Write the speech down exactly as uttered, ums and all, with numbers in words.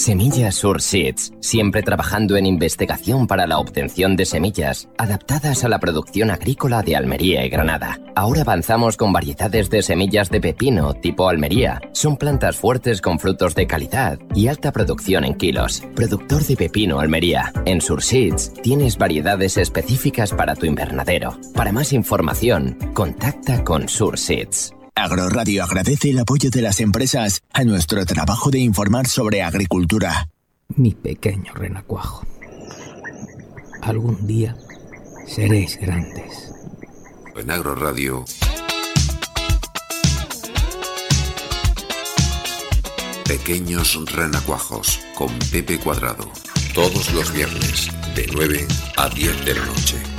Semillas Surseeds, siempre trabajando en investigación para la obtención de semillas adaptadas a la producción agrícola de Almería y Granada. Ahora avanzamos con variedades de semillas de pepino tipo Almería. Son plantas fuertes con frutos de calidad y alta producción en kilos. Productor de pepino Almería. En Surseeds tienes variedades específicas para tu invernadero. Para más información, contacta con Surseeds. Agroradio agradece el apoyo de las empresas a nuestro trabajo de informar sobre agricultura. Mi pequeño renacuajo, algún día seréis grandes. En Agroradio, Pequeños Renacuajos con Pepe Cuadrado. Todos los viernes de nueve a diez de la noche.